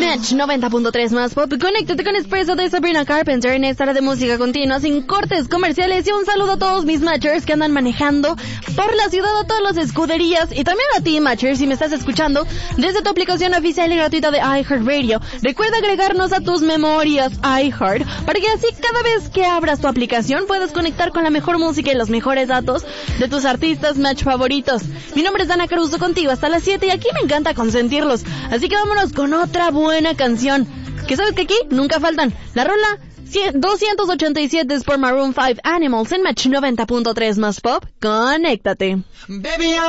Match 90.3 más pop. Conéctate con Espresso de Sabrina Carpenter en esta hora de música continua sin cortes comerciales. Y un saludo a todos mis matchers que andan manejando por la ciudad, a todas las escuderías. Y también a ti, matcher, si me estás escuchando desde tu aplicación oficial y gratuita de iHeartRadio. Recuerda agregarnos a tus memorias iHeart para que así cada vez que abras tu aplicación puedas conectar con la mejor música y los mejores datos de tus artistas match favoritos. Mi nombre es Dana Caruso, contigo hasta las 7 y aquí me encanta consentirlos. Así que vámonos con otra buena canción. Que sabes que aquí nunca faltan. La rola 287 es por Maroon 5, Animals en Match 90.3 más pop. Conéctate. Baby,